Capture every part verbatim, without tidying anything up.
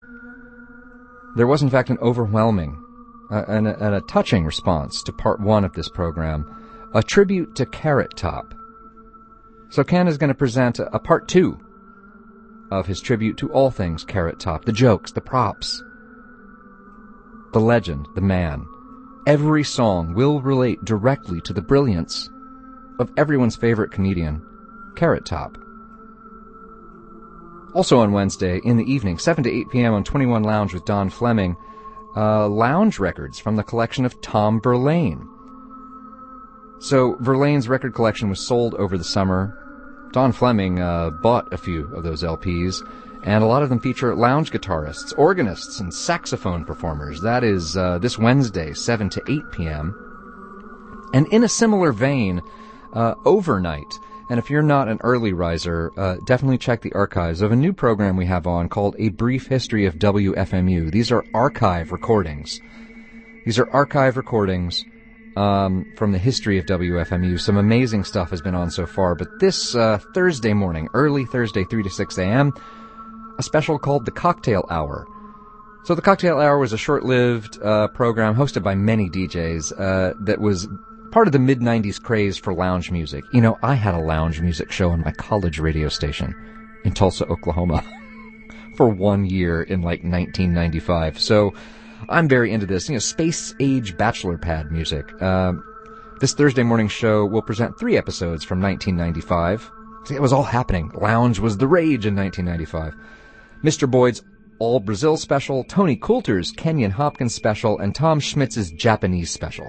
There was, in fact, an overwhelming uh, and, a, and a touching response to part one of this program, a tribute to Carrot Top. So Ken is going to present a, a part two of his tribute to all things Carrot Top, the jokes, the props, the legend, the man. Every song will relate directly to the brilliance of everyone's favorite comedian, Carrot Top. Also on Wednesday, in the evening, seven to eight p.m. on twenty-one Lounge with Don Fleming, uh, lounge records from the collection of Tom Verlaine. So Verlaine's record collection was sold over the summer. Don Fleming uh, bought a few of those L Ps, and a lot of them feature lounge guitarists, organists, and saxophone performers. That is uh, this Wednesday, seven to eight p.m. And in a similar vein, uh, overnight, and if you're not an early riser, uh, definitely check the archives of a new program we have on called A Brief History of W F M U. These are archive recordings. These are archive recordings um, from the history of W F M U. Some amazing stuff has been on so far, but this uh, Thursday morning, early Thursday, three to six a.m., a special called The Cocktail Hour. So The Cocktail Hour was a short-lived uh, program hosted by many D Js uh, that was part of the mid nineties craze for lounge music. You know, I had a lounge music show on my college radio station in Tulsa, Oklahoma for one year in like nineteen ninety-five. So I'm very into this. You know, space-age bachelor pad music. Uh, this Thursday morning show will present three episodes from nineteen ninety-five. See, it was all happening. Lounge was the rage in nineteen ninety-five. Mister Boyd's All Brazil special, Tony Coulter's Kenyon Hopkins special, and Tom Schmitz's Japanese special.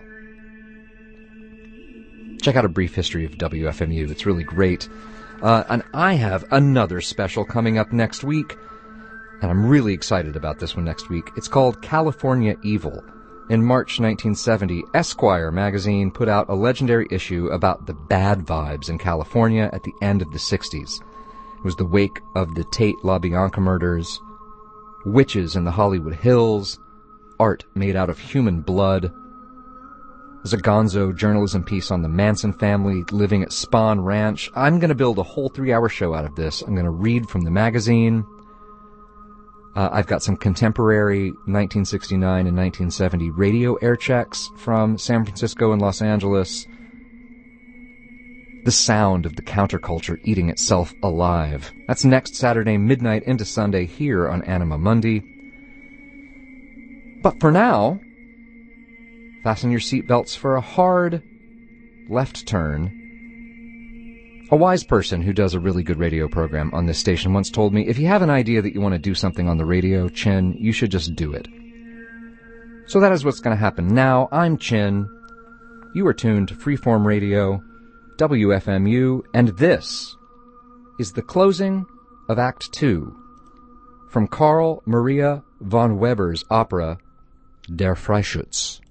Check out A Brief History of W F M U. It's really great. Uh, and I have another special coming up next week, and I'm really excited about this one next week. It's called California Evil. In March nineteen seventy, Esquire magazine put out a legendary issue about the bad vibes in California at the end of the sixties. It was the wake of the Tate LaBianca murders, witches in the Hollywood Hills, art made out of human blood. There's a gonzo journalism piece on the Manson family living at Spahn Ranch. I'm going to build a whole three-hour show out of this. I'm going to read from the magazine. Uh, I've got some contemporary nineteen sixty-nine and nineteen seventy radio air checks from San Francisco and Los Angeles. The sound of the counterculture eating itself alive. That's next Saturday midnight into Sunday here on Anima Mundi. But for now, fasten your seatbelts for a hard left turn. A wise person who does a really good radio program on this station once told me, if you have an idea that you want to do something on the radio, Chin, you should just do it. So that is what's going to happen now. I'm Chin. You are tuned to Freeform Radio, W F M U, and this is the closing of Act Two from Carl Maria von Weber's opera Der Freischütz.